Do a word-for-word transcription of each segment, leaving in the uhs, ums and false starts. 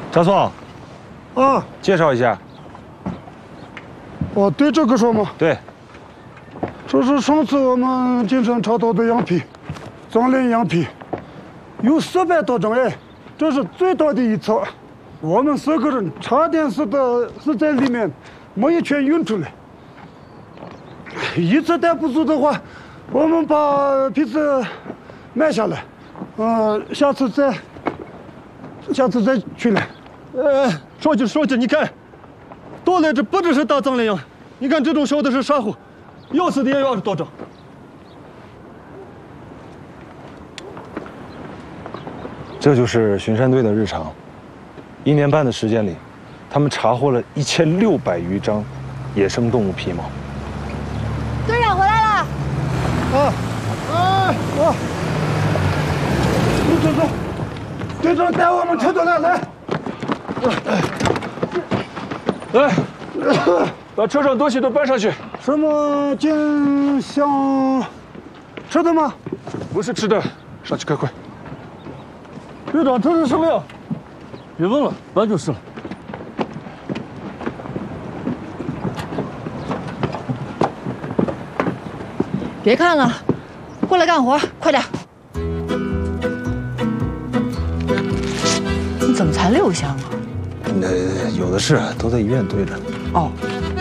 张松， 啊， 介绍一下。 哦，对这个说吗？ 对， 这是上次我们经常查到的羊皮，藏羚羊皮，有四百多张哎，这是最大的一次。我们四个人差点死的死在里面，没一圈运出来。一次带不住的话，我们把皮子卖下来，呃，下次再，下次再去来。 呃，说句说句，你看，到来这不只是大藏羚羊，你看这种小的是沙虎，要死的也有二十多张。 这就是巡山队的日常。一年半的时间里，他们查获了一千六百余张野生动物皮毛。 队长回来了。 啊，哎，我，走走走，队长带我们车队来来。 来，把车上东西都搬上去。 什么金香吃的吗？ 不是吃的，上去开会。 队长，这是什么呀？别问了，搬就是了。 别看了，过来干活，快点！你怎么才六箱啊？ 呃，有的是，都在医院堆着。 哦。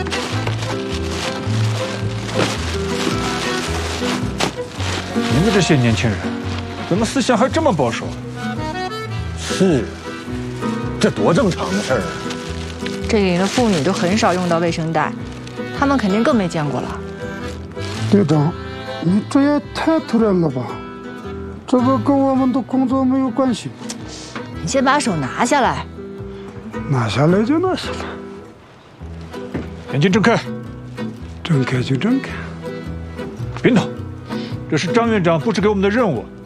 你们这些年轻人，怎么思想还这么保守？ 是，这多正常的事儿啊！ 这里的妇女都很少用到卫生带，她们肯定更没见过了。 队长，你这也太突然了吧？这个跟我们的工作没有关系。 你先把手拿下来。 拿下来就拿下来， 眼睛睁开， 睁开就睁开。 领导，这是张院长布置给我们的任务，